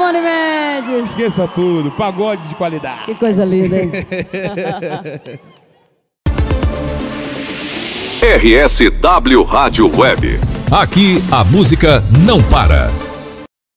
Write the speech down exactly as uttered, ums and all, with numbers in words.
Simone Mendes. Esqueça tudo, pagode de qualidade. Que coisa linda, hein? R S W Rádio Web. Aqui a música não para.